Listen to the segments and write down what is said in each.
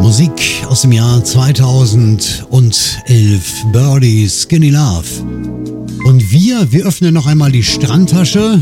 Musik aus dem Jahr 2011, Birdie, Skinny Love. Und wir öffnen noch einmal die Strandtasche,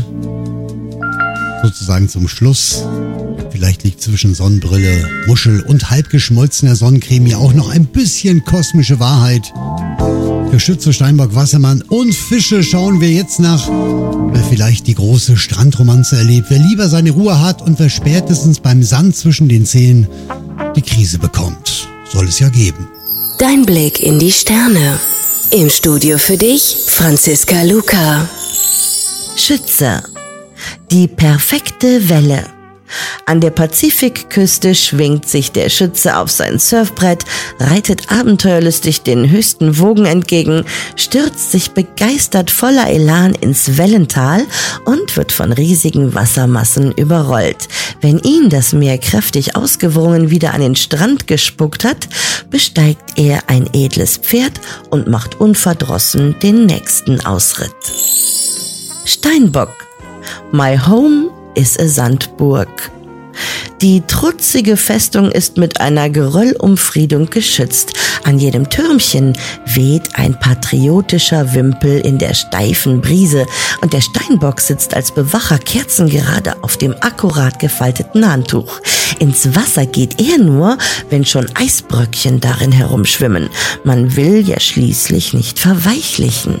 sozusagen zum Schluss. Vielleicht liegt zwischen Sonnenbrille, Muschel und halb geschmolzener Sonnencreme ja auch noch ein bisschen kosmische Wahrheit. Für Schütze, Steinbock, Wassermann und Fische schauen wir jetzt nach, wer vielleicht die große Strandromanze erlebt, wer lieber seine Ruhe hat und wer spätestens beim Sand zwischen den Zehen die Krise bekommt. Soll es ja geben. Dein Blick in die Sterne. Im Studio für dich, Franziska Luca. Schütze. Die perfekte Welle. An der Pazifikküste schwingt sich der Schütze auf sein Surfbrett, reitet abenteuerlustig den höchsten Wogen entgegen, stürzt sich begeistert voller Elan ins Wellental und wird von riesigen Wassermassen überrollt. Wenn ihn das Meer kräftig ausgewrungen wieder an den Strand gespuckt hat, besteigt er ein edles Pferd und macht unverdrossen den nächsten Ausritt. Steinbock. My home is a Sandburg. Die trutzige Festung ist mit einer Geröllumfriedung geschützt. An jedem Türmchen weht ein patriotischer Wimpel in der steifen Brise und der Steinbock sitzt als Bewacher kerzengerade auf dem akkurat gefalteten Handtuch. Ins Wasser geht er nur, wenn schon Eisbröckchen darin herumschwimmen. Man will ja schließlich nicht verweichlichen.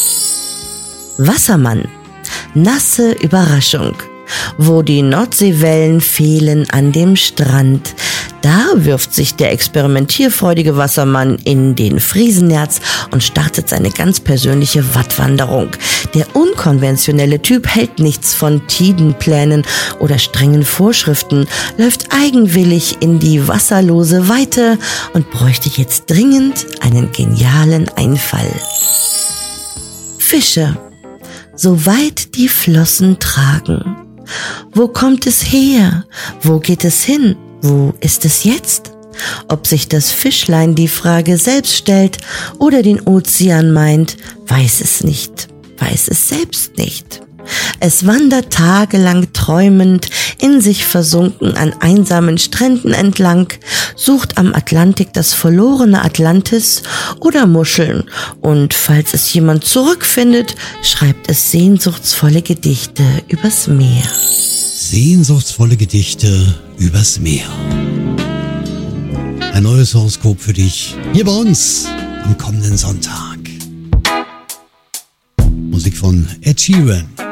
Wassermann. Nasse Überraschung. Wo die Nordseewellen fehlen an dem Strand, da wirft sich der experimentierfreudige Wassermann in den Friesennerz und startet seine ganz persönliche Wattwanderung. Der unkonventionelle Typ hält nichts von Tidenplänen oder strengen Vorschriften, läuft eigenwillig in die wasserlose Weite und bräuchte jetzt dringend einen genialen Einfall. Fische. Soweit die Flossen tragen. Wo kommt es her? Wo geht es hin? Wo ist es jetzt? Ob sich das Fischlein die Frage selbst stellt oder den Ozean meint, weiß es nicht, weiß es selbst nicht. Es wandert tagelang träumend, in sich versunken an einsamen Stränden entlang, sucht am Atlantik das verlorene Atlantis oder Muscheln und falls es jemand zurückfindet, schreibt es sehnsuchtsvolle Gedichte übers Meer. Sehnsuchtsvolle Gedichte übers Meer. Ein neues Horoskop für dich hier bei uns am kommenden Sonntag. Musik von Ed Sheeran.